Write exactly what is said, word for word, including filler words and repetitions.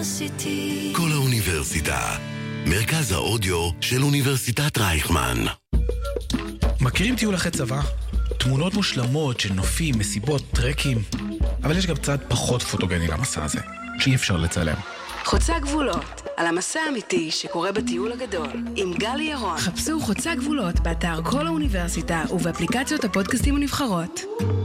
כל האוניברסיטה, מרכז האודיו של אוניברסיטת רייכמן. מכירים טיול אחרי צבא? תמונות מושלמות של נופים, מסיבות, טרקים. אבל יש גם צד פחות פוטוגני למסע הזה, שאי אפשר לצלם. חוצה גבולות, על המסע האמיתי שקורה בטיול הגדול, עם גלי ירון. חפשו חוצה גבולות באתר כל האוניברסיטה ובאפליקציות הפודקאסטים הנבחרות.